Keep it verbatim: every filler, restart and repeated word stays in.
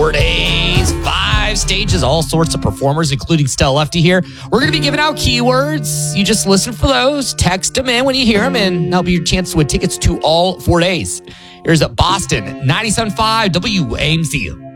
Four days, five stages, all sorts of performers, including Stella Lefty here. We're going to be giving out keywords. You just listen for those, text them in when you hear them, and that'll be your chance to win tickets to all four days. Here's at Boston, ninety-seven point five W A M C.